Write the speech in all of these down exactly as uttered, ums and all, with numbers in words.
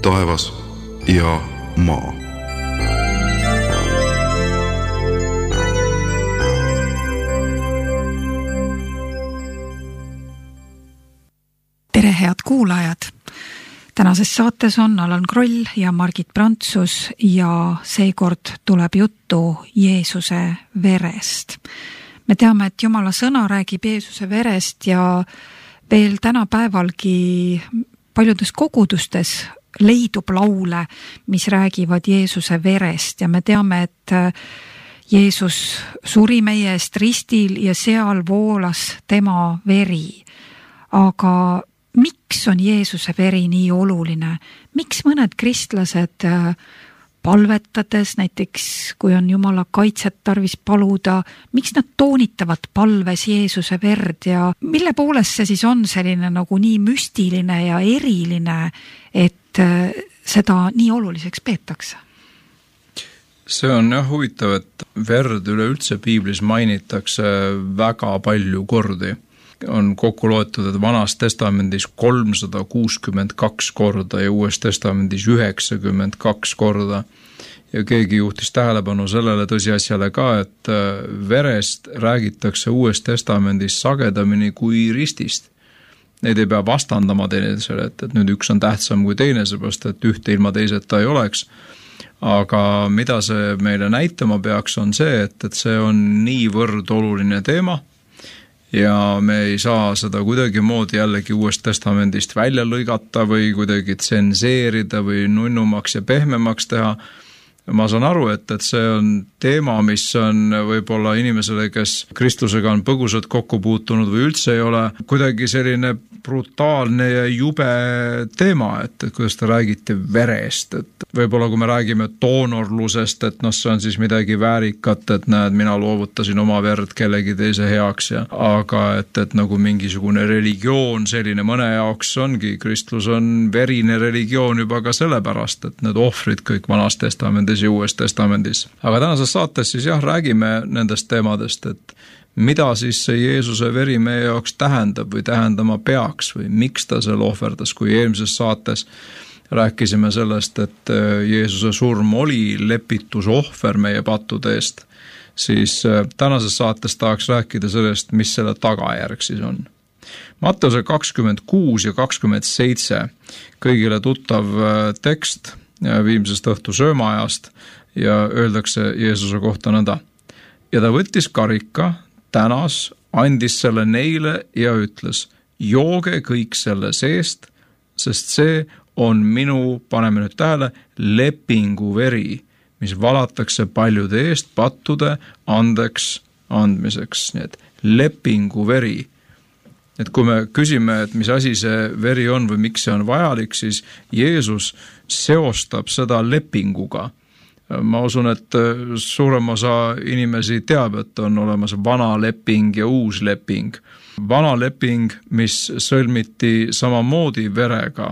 taevas ja maa. Tere, head kuulajad! Tänases saates on Allan Kroll ja Margit Prantsus ja seekord tuleb juttu Jeesuse verest. Me teame, et Jumala sõna räägib Jeesuse verest ja veel tänapäevalgi paljudes kogudustes leidub laule, mis räägivad Jeesuse verest ja me teame, et Jeesus suri meie eest ristil ja seal voolas tema veri. Aga miks on Jeesuse veri nii oluline? Miks mõned kristlased palvetades, näiteks kui on Jumala kaitset tarvis paluda, miks nad toonitavad palves Jeesuse verd ja mille poolest see siis on selline nagu nii müstiline ja eriline, et seda nii oluliseks peetakse? See on jah huvitav, et verd üleüldse piiblis mainitakse väga palju kordi. On kokku loetud, et Vanas testamendis kolmsada kuuskümmend kaks korda ja Uues testamendis üheksakümmend kaks korda. Ja keegi juhtis tähelepanu sellele tõsiasjale ka, et verest räägitakse Uues testamendis sagedamini kui ristist. Neid ei pea vastandama teineteisele, et, et nüüd üks on tähtsam kui teine, seepärast, et ühte ilma teiseta ei oleks. Aga mida see meile näitama peaks, on see, et, et see on niivõrd oluline teema, ja me ei saa seda kuidagi moodi jällegi Uuest testamendist välja lõigata või kuidagi tsenseerida või nunnumaks ja pehmemaks teha. Ma saan aru, et, et see on teema, mis on võib-olla inimesele, kes Kristusega on põgusalt kokku puutunud või üldse ei ole, kuidagi selline brutaalne ja jube teema, et, et kuidas te räägite verest, et võib-olla kui me räägime doonorlusest, et noh, see on siis midagi väärikat, et näed, mina loovutasin oma verd kellegi teise heaks, ja, aga et, et nagu mingisugune religioon selline mõne jaoks ongi, kristlus on verine religioon juba ka sellepärast, et need ohvrid kõik Vanas testamendis ja Uues testamendis. Aga tänases saates siis jah, räägime nendest teemadest, et mida siis see Jeesuse veri meie jaoks tähendab või tähendama peaks või miks ta selle ohverdas, kui eelmises saates rääkisime sellest, et Jeesuse surm oli lepitusohver meie pattude eest, siis tänases saates tahaks rääkida sellest, mis selle tagajärg siis on. Matteuse kakskümmend kuus ja kakskümmend seitse, kõigile tuttav tekst viimsest õhtu söömaajast ja öeldakse Jeesuse kohta nõnda. Ja ta võttis karika, tänas, andis selle neile ja ütles, jooge kõik selle seest, sest see on minu, paneme nüüd tähele, lepingu veri, mis valatakse paljude eest pattude andeks andmiseks. Nii et lepingu veri. Et kui me küsime, et mis asi see veri on või miks see on vajalik, siis Jeesus seostab seda lepinguga. Ma usun, et suurem osa inimesi teab, et on olemas vana leping ja uus leping. Vana leping, mis sõlmiti samamoodi verega.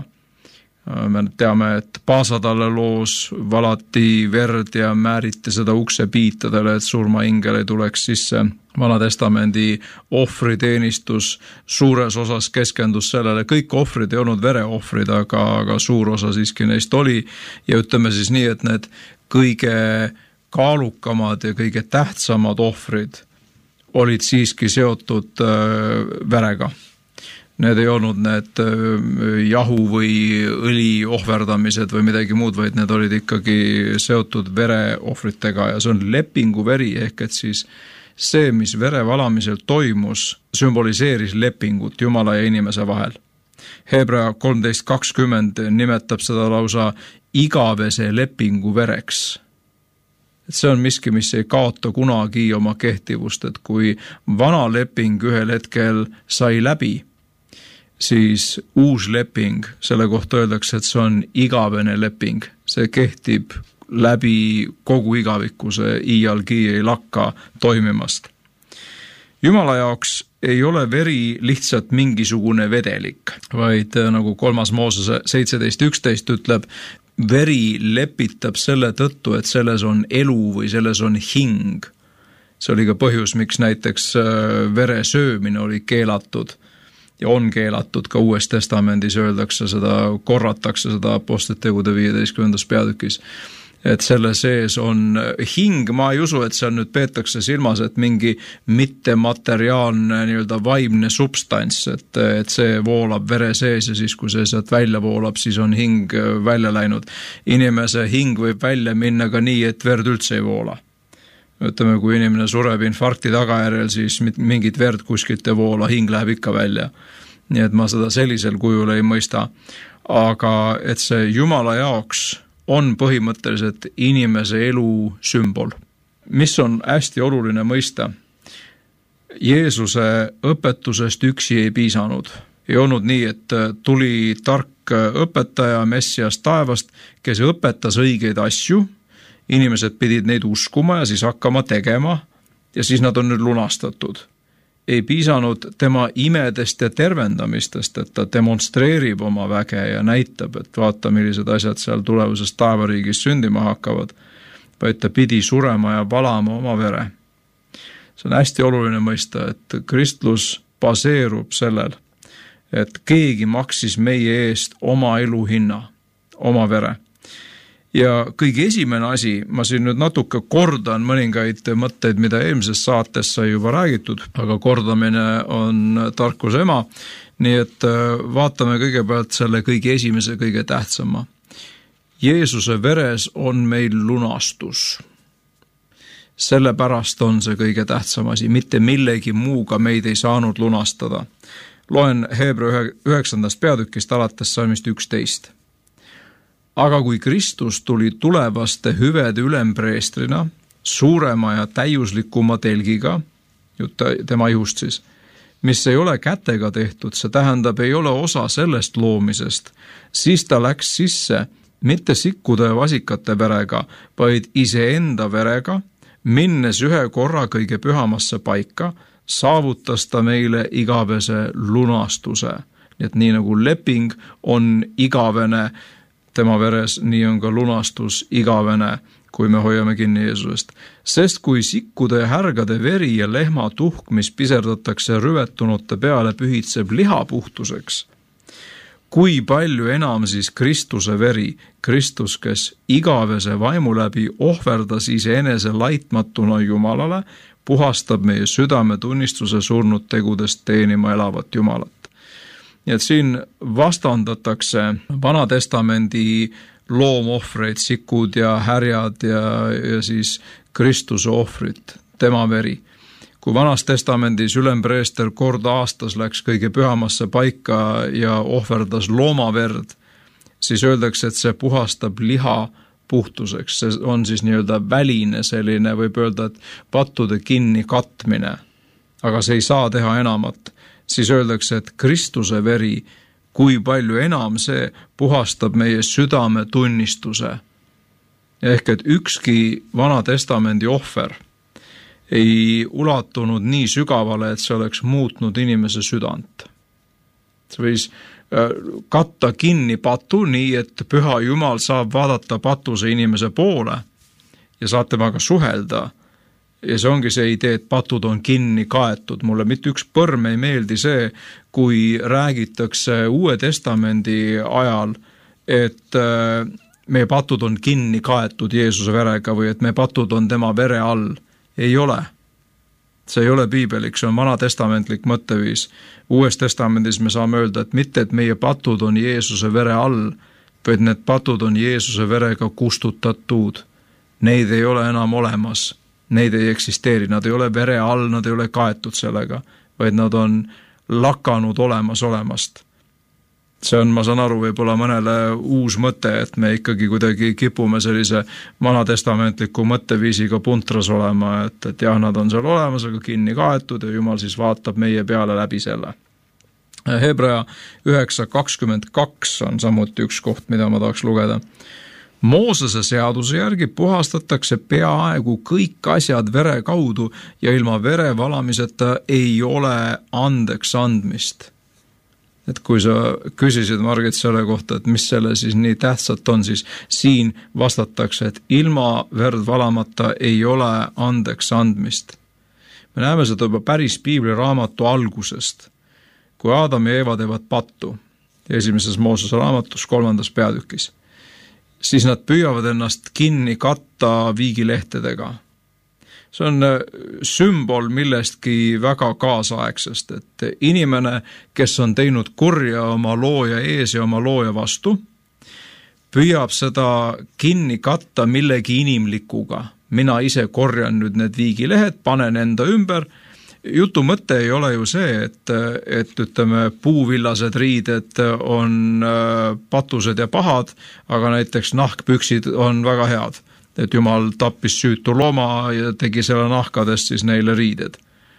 Me teame, et Paasadalle loos valati verd ja määriti seda uksepiitadele, et surmaingel ei tuleks sisse. Vana testamendi ohvriteenistus suures osas keskendus sellele. Kõik ohvrid ei olnud vereohvrid, aga, aga suur osa siiski neist oli. Ja ütleme siis nii, et need kõige kaalukamad ja kõige tähtsamad ohvrid olid siiski seotud verega. Need ei olnud need jahu või õli ohverdamised või midagi muud, vaid need olid ikkagi seotud vereohvritega ja see on lepingu veri, ehk et siis see, mis vere valamisel toimus, sümboliseeris lepingut Jumala ja inimese vahel. Hebra kolmteist kakskümmend nimetab seda lausa igavese lepingu vereks. Et see on miski, mis ei kaota kunagi oma kehtivust, et kui vana leping ühel hetkel sai läbi, siis uus leping, selle kohta öeldakse, et see on igavene leping. See kehtib läbi kogu igaviku, see iialgi ei lakka toimimast. Jumala jaoks ei ole veri lihtsalt mingisugune vedelik, vaid nagu kolmas Moosese seitseteist üksteist ütleb, veri lepitab selle tõttu, et selles on elu või selles on hing. See oli ka põhjus, miks näiteks vere söömine oli keelatud. ja on keelatud ka Uues Testamendis, öeldakse seda, korratakse seda Apostlite tegude viieteistkümnendas peatükis. Et selle sees on hing, ma ei usu, et seal nüüd peetakse silmas, et mingi mittemateriaalne nii-öelda vaimne substants, et, et see voolab vere sees ja siis, kui see sealt välja voolab, siis on hing välja läinud. Inimese hing võib välja minna ka nii, et verd üldse ei voola. Ütleme, kui inimene sureb infarkti tagajärjel, siis mingit verd kuskilt ei voola, hing läheb ikka välja. Nii et ma seda sellisel kujul ei mõista. Aga et see Jumala jaoks on põhimõtteliselt inimese elu sümbol. Mis on hästi oluline mõista? Jeesuse õpetusest üksi ei piisanud. Ei olnud nii, et tuli tark õpetaja Messias taevast, kes õpetas õigeid asju, inimesed pidid neid uskuma ja siis hakkama tegema ja siis nad on nüüd lunastatud. Ei piisanud tema imedest ja tervendamistest, et ta demonstreerib oma väge ja näitab, et vaata, millised asjad seal tulevases taevariigis sündima hakkavad, vaid ta pidi surema ja valama oma vere. See on hästi oluline mõista, et kristlus baseerub sellel, et keegi maksis meie eest oma elu hinna, oma vere. Ja kõige esimene asi, ma siin nüüd natuke kordan mõningaid mõtteid, mida eelmises saates sai juba räägitud, aga kordamine on tarkuse ema, nii et vaatame kõigepealt selle kõige esimese, kõige tähtsama. Jeesuse veres on meil lunastus. Sellepärast on see kõige tähtsam asi, mitte millegi muuga meid ei saanud lunastada. Loen Heebra üheksandast peatükist alates salmist üksteist. Aga kui Kristus tuli tulevaste hüvede ülempreestrina, suurema ja täiuslikuma telgiga, tema ihust siis, mis ei ole kätega tehtud, see tähendab, ei ole osa sellest loomisest, siis ta läks sisse mitte sikkude ja vasikate verega, vaid iseenda verega, minnes ühe korra kõige pühamasse paika, saavutas ta meile igavese lunastuse. Nii et nii nagu leping on igavene tema veres, nii on ka lunastus igavene, kui me hoiame kinni Jeesusest. Sest kui sikkude ja härgade veri ja lehma tuhk, mis piserdatakse rüvetunute peale, pühitseb liha puhtuseks, kui palju enam siis Kristuse veri, Kristus, kes igavese vaimu läbi ohverdas iseenese laitmatuna Jumalale, puhastab meie südametunnistuse surnud tegudest teenima elavat Jumalat. Nii et siin vastandatakse Vanatestamendi loomohvreid, sikud ja härjad ja, ja siis Kristuse ohvrit, tema veri. Kui Vanas testamendis ülempreester kord aastas läks kõige pühamasse paika ja ohverdas loomaverd, siis öeldakse, et see puhastab liha puhtuseks. See on siis nii-öelda väline selline, võib öelda, et pattude kinni katmine, aga see ei saa teha enamat. Siis öeldakse, et Kristuse veri, kui palju enam see puhastab meie südame tunnistuse. Ehk et ükski Vana testamendi ohver ei ulatunud nii sügavale, et see oleks muutnud inimese südant. See võis katta kinni patu nii, et püha Jumal saab vaadata patuse inimese poole ja saab temaga suhelda. Ja see ongi see idee, et patud on kinni kaetud. Mulle mitte üks põrm ei meeldi see, kui räägitakse Uue testamendi ajal, et meie patud on kinni kaetud Jeesuse verega või et meie patud on tema vere all. Ei ole. See ei ole piibelik, see on vanatestamentlik mõtteviis. Uues testamendis me saame öelda, et mitte, et meie patud on Jeesuse vere all, vaid need patud on Jeesuse verega kustutatud. Neid ei ole enam olemas. Neid ei eksisteeri, nad ei ole vere all, nad ei ole kaetud sellega, vaid nad on lakanud olemas olemast. See on, ma saan aru, võib-olla mõnele uus mõte, et me ikkagi kuidagi kipume sellise vanatestamentliku mõtteviisiga puntras olema, et, et jah, nad on seal olemas, aga kinni kaetud ja Jumal siis vaatab meie peale läbi selle. Hebra üheksa kakskümmend kaks on samuti üks koht, mida ma tahaks lugeda. Moosese seaduse järgi puhastatakse peaaegu kõik asjad vere kaudu ja ilma vere valamiseta ei ole andeks andmist. Et kui sa küsisid, Margit, selle kohta, et mis selle siis nii tähtsat on, siis siin vastatakse, et ilma verd valamata ei ole andeks andmist. Me näeme seda juba päris piibliraamatu algusest. kui Aadam ja Eeva teevad pattu, esimeses Moosese raamatus kolmandas peatükis, siis nad püüavad ennast kinni katta viigilehtedega. See on sümbol millestki väga kaasaegsest, et inimene, kes on teinud kurja oma looja ees ja oma looja vastu, püüab seda kinni katta millegi inimlikuga. Mina ise korjan nüüd need viigilehed, panen enda ümber. Jutu mõte ei ole ju see, et, et ütleme, puuvillased riided on patused ja pahad, aga näiteks nahkpüksid on väga head. Et Jumal tappis süütu looma ja tegi selle nahkadest siis neile riided.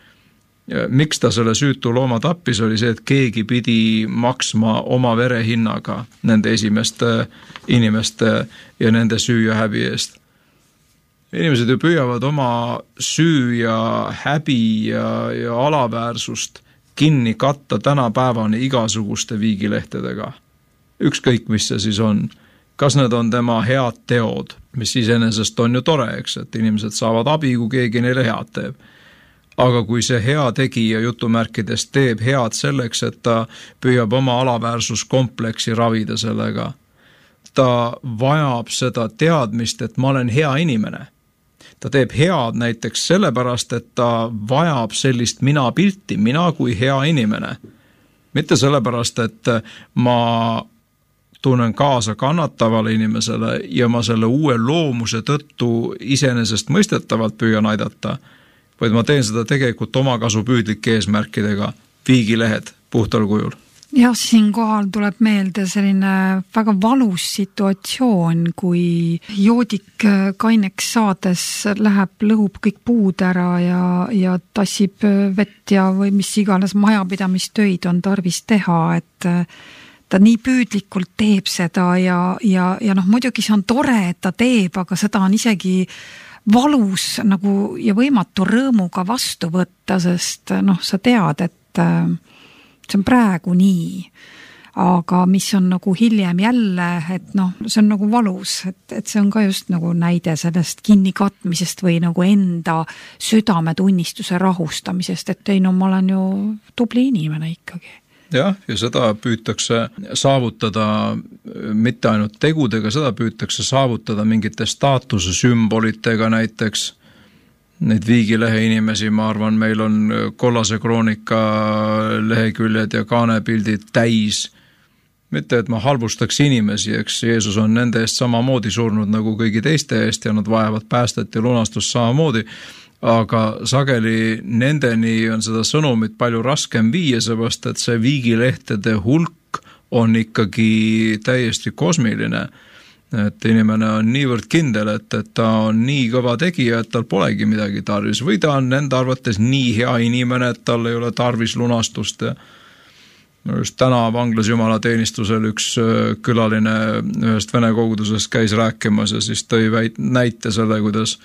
Miks ta selle süütu looma tappis, oli see, et keegi pidi maksma oma verehinnaga nende esimeste inimeste ja nende süü ja häbi eest. Inimesed ju püüavad oma süü ja häbi ja, ja alaväärsust kinni katta tänapäevani igasuguste viigilehtedega. Ükskõik, mis see siis on. Kas need on tema head teod, mis iseenesest on ju tore, eks, et inimesed saavad abi, kui keegi neile head teeb. Aga kui see hea tegija jutumärkides teeb head selleks, et ta püüab oma alaväärsuskompleksi ravida sellega, ta vajab seda teadmist, et ma olen hea inimene. Ta teeb head näiteks sellepärast, et ta vajab sellist mina pilti, mina kui hea inimene. Mitte sellepärast, et ma tunnen kaasa kannatavale inimesele ja ma selle uue loomuse tõttu iseenesest mõistetavalt püüan aidata, vaid ma teen seda tegelikult omakasupüüdlike eesmärkidega, viigilehed puhtal kujul. Ja siin kohal tuleb meelde selline väga valus situatsioon, kui joodik kaineks saades läheb, lõhub kõik puud ära ja, ja tassib vett ja või mis iganes majapidamistöid on tarvis teha, et ta nii püüdlikult teeb seda ja, ja, ja noh, muidugi see on tore, et ta teeb, aga seda on isegi valus nagu ja võimatu rõõmuga vastu võtta, sest noh, sa tead, et see on praegu nii, aga mis on nagu hiljem jälle, et noh, see on nagu valus, et, et see on ka just nagu näide sellest kinnikatmisest või nagu enda südametunnistuse rahustamisest, et ei no ma olen ju tubli inimene ikkagi. Jah, ja seda püütakse saavutada mitte ainult tegudega, seda püütakse saavutada mingite staatuse sümbolitega näiteks. Neid viigilehe inimesi, ma arvan, meil on kollase kroonika leheküljed ja kaanepildid täis. Mitte, et ma halvustaks inimesi, eks Jeesus on nende eest samamoodi surnud nagu kõigi teiste eest ja nad vajavad päästet ja lunastust samamoodi, aga sageli nendeni on seda sõnumit palju raskem viia, seepärast et see viigilehtede hulk on ikkagi täiesti kosmiline. Et inimene on niivõrd kindel, et, et ta on nii kõva tegija, et tal polegi midagi tarvis. Või ta on nende arvates nii hea inimene, et tal ei ole tarvis lunastust. Just täna vanglas jumalateenistusel üks külaline ühest vene kogudusest käis rääkimas ja siis tõi väit, näite selle, kuidas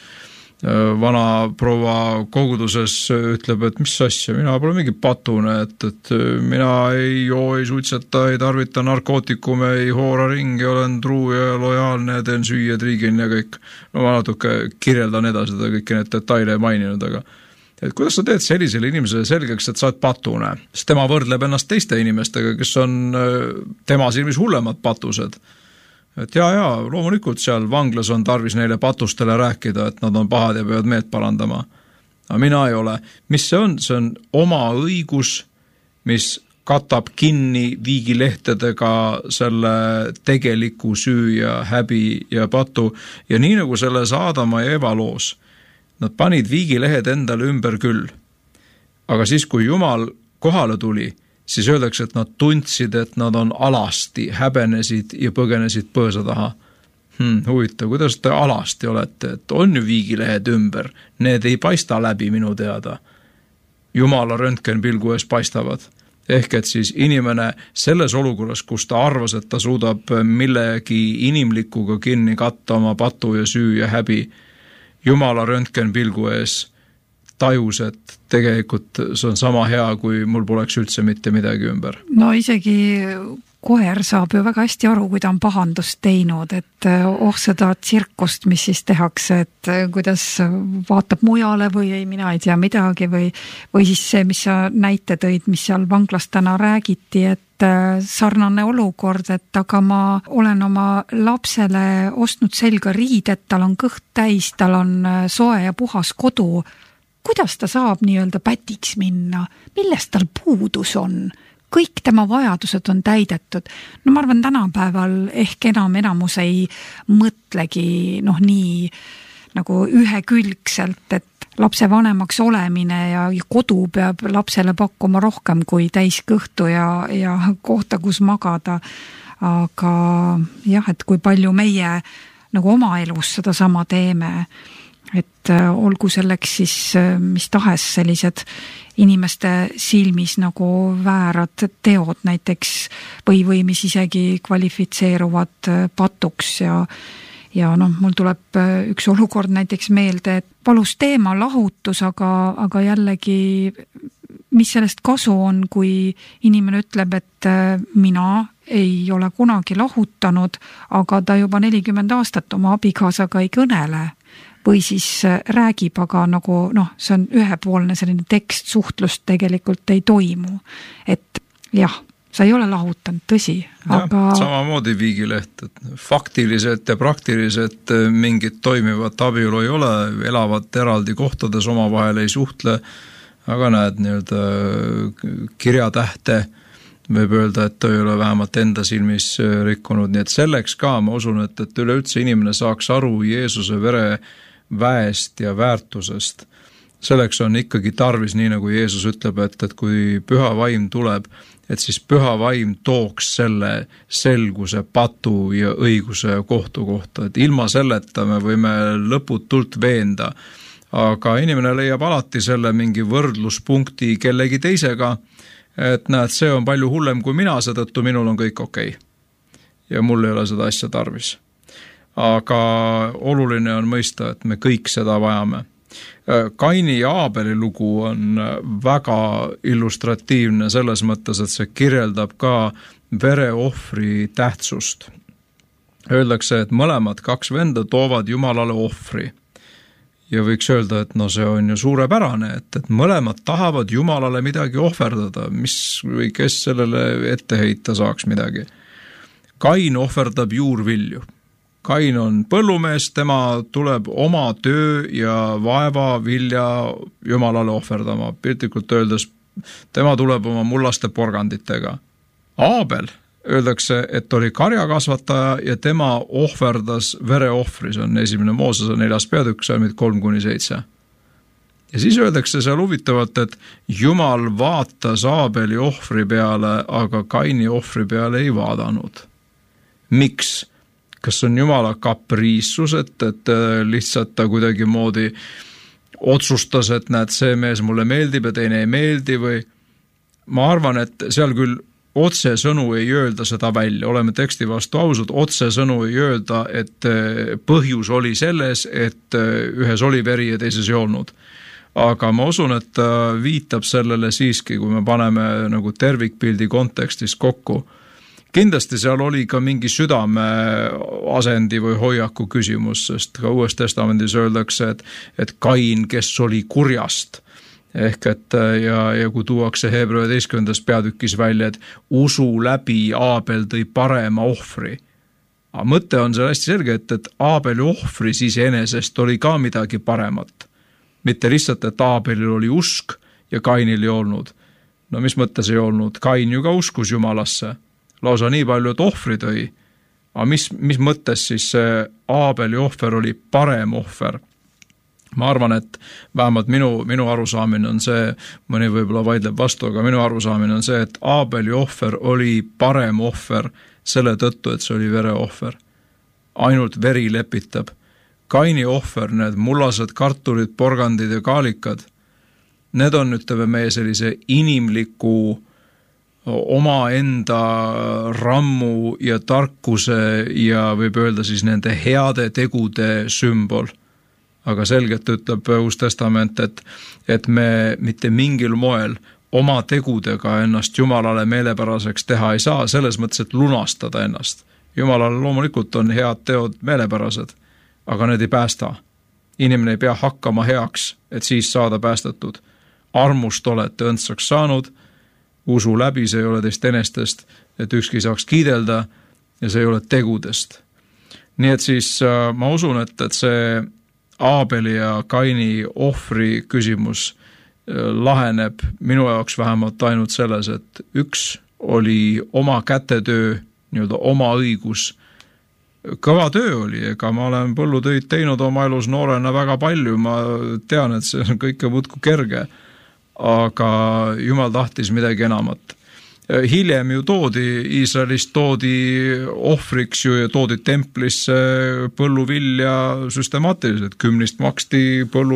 vana proua koguduses ütleb, et mis asja, mina pole mingi patune, et, et mina ei joo, ei suitseta, ei tarvita narkootikume, ei hoora ringi, olen truu ja lojaalne, teen süüa, triigin ja kõik. No ma natuke kirjeldan edasi seda kõiki need detaile maininud, aga et kuidas sa teed sellisele inimesele selgeks, et sa oled patune, sest tema võrdleb ennast teiste inimestega, kes on tema silmis hullemad patused. Et jaa, jaa, loomulikult seal vanglas on tarvis neile patustele rääkida, et nad on pahad ja peavad meelt parandama. Aga mina ei ole. Mis see on? See on oma õigus, mis katab kinni viigilehtedega selle tegeliku süü ja häbi ja patu. Ja nii nagu selles Aadama ja Eva loos, nad panid viigilehed endale ümber küll. Aga siis, kui Jumal kohale tuli, siis öeldakse, et nad tundsid, et nad on alasti, häbenesid ja põgenesid põõsa taha. Hmm, huvitav, kuidas te alasti olete, et on ju viigilehed ümber, need ei paista läbi minu teada. Jumala röntgenpilgu ees paistavad. Ehk et siis inimene selles olukorras, kus ta arvas, et ta suudab millegi inimlikuga kinni katta oma patu ja süü ja häbi, Jumala röntgenpilgu ees tajus, et tegelikult see on sama hea, kui mul poleks üldse mitte midagi ümber. No isegi koer saab ju väga hästi aru, kui ta on pahandust teinud, et oh seda tsirkust, mis siis tehakse, et kuidas vaatab mujale või ei, mina ei tea midagi või, või siis see, mis sa näite tõid, mis seal vanglas täna räägiti, et sarnane olukord, et aga ma olen oma lapsele ostnud selga riided, tal on kõht täis, tal on soe ja puhas kodu. Kuidas ta saab nii-öelda pätiks minna? Millest tal puudus on? Kõik tema vajadused on täidetud. No ma arvan, tänapäeval ehk enam enamus ei mõtlegi noh nii nagu ühekülgselt, et lapse vanemaks olemine ja kodu peab lapsele pakkuma rohkem kui täiskõhtu ja, ja kohta, kus magada. Aga jah, et kui palju meie nagu oma elus seda sama teeme, et olgu selleks siis mis tahes sellised inimeste silmis nagu väärad teod näiteks või, või mis isegi kvalifitseeruvad patuks ja, ja noh, mul tuleb üks olukord näiteks meelde, et palus teema lahutus, aga, aga jällegi mis sellest kasu on, kui inimene ütleb, et mina ei ole kunagi lahutanud, aga ta juba nelikümmend aastat oma abikaasaga ei kõnele või siis räägib, aga nagu noh, see on ühepoolne selline tekst, suhtlust tegelikult ei toimu. Et jah, sa ei ole lahutanud, tõsi. Aga... Ja, samamoodi Viigileht, et faktiliselt ja praktiliselt mingit toimivat abielu ei ole, elavad eraldi kohtades, omavahel ei suhtle, aga näed nii-öelda kirjatähte võib öelda, et ta ei ole vähemalt enda silmis rikkunud, nii et selleks ka ma usun, et, et üleüldse inimene saaks aru Jeesuse vere väest ja väärtusest. Selleks on ikkagi tarvis, nii nagu Jeesus ütleb, et, et kui püha vaim tuleb, et siis püha vaim tooks selle selguse, patu ja õiguse kohtu kohta, et ilma selleta me võime lõputult veenda, aga inimene leiab alati selle mingi võrdluspunkti kellegi teisega, et näed, see on palju hullem kui mina, seetõttu minul on kõik okei. Ja mul ei ole seda asja tarvis. Aga oluline on mõista, et me kõik seda vajame. Kaini ja Aabeli lugu on väga illustratiivne selles mõttes, et see kirjeldab ka vereohvri tähtsust. Öeldakse, et mõlemad kaks venda toovad Jumalale ohvri. Ja võiks öelda, et no see on ju suurepärane, et, et mõlemad tahavad Jumalale midagi ohverdada, mis või kes sellele ette heita saaks midagi. Kain ohverdab juurvilju. Kain on põllumees, tema tuleb oma töö ja vaeva vilja Jumalale ohverdama. Piltlikult öeldes, tema tuleb oma mullaste porganditega. Aabel, öeldakse, et oli karjakasvataja ja tema ohverdas vereohvri, see on esimene Moosese neljas peatükk, salmid kolm kuni seitse. Ja siis öeldakse seal huvitavalt, et Jumal vaatas Aabeli ohvri peale, aga Kaini ohvri peale ei vaadanud. Miks? Kas on Jumala kapriissus, et, et lihtsalt ta kuidagi moodi otsustas, et näed, see mees mulle meeldib ja teine ei meeldi või ma arvan, et seal küll otse sõnu ei öelda seda välja, oleme teksti vastu ausad, otse sõnu ei öelda, et põhjus oli selles, et ühes oli veri ja teises ei olnud. Aga ma usun, et ta viitab sellele siiski, kui me paneme nagu tervikpildi kontekstis kokku. Kindlasti seal oli ka mingi südame asendi või hoiaku küsimus, sest ka Uues Testamendis öeldakse, et, et Kain, kes oli kurjast, ehk et ja, ja kui tuuakse Heebrea üheteistkümnendas peatükis välja, et usu läbi Aabel tõi parema ohvri. Aga mõte on seal hästi selge, et, et Aabeli ohvris iseenesest oli ka midagi paremat. Mitte lihtsalt, et Aabelil oli usk ja Kainil ei olnud. No mis mõttes ei olnud? Kain ju ka uskus Jumalasse. Lausa nii palju, et ohvri tõi. Aga mis, mis mõttes siis see Aabeli ohver oli parem ohver? Ma arvan, et vähemalt minu, minu arusaamine on see, mõni võib-olla vaidleb vastu, aga minu arusaamine on see, et Aabeli ohver oli parem ohver selle tõttu, et see oli vereohver. Ainult veri lepitab. Kaini ohver, need mullased kartulid, porgandid ja kaalikad, need on, ütleme, meie sellise inimliku oma enda rammu ja tarkuse ja võib öelda siis nende heade tegude sümbol. Aga selgelt ütleb Uus Testament, et, et me mitte mingil moel oma tegudega ennast Jumalale meelepäraseks teha ei saa, selles mõttes, et lunastada ennast. Jumalale loomulikult on head teod meelepärased, aga need ei päästa. Inimene ei pea hakkama heaks, et siis saada päästetud. Armust olete õndsaks saanud, usu läbi, see ei ole teist enestest, et ükski saaks kiidelda ja see ei ole tegudest. Nii et siis ma usun, et, et see Aabeli ja Kaini ohvri küsimus laheneb minu jaoks vähemalt ainult selles, et üks oli oma kätetöö, nii-öelda oma õigus. Kõva töö oli, ega ma olen põllutöid teinud oma elus noorena väga palju, ma tean, et see on kõike muudku kerge, aga Jumal tahtis midagi enamat. Hiljem ju toodi, Iisraelist toodi ohvriks ju ja toodi templisse põlluvilja süstemaatiliselt, kümnist maksti põllu